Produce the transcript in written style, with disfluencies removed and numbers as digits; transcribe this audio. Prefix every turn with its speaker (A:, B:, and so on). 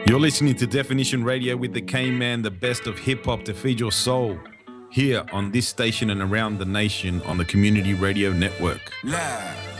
A: You're listening to Definition Radio with the K-Man, the best of hip-hop to feed your soul. Here on this station and around the nation on the Community Radio Network.
B: Live.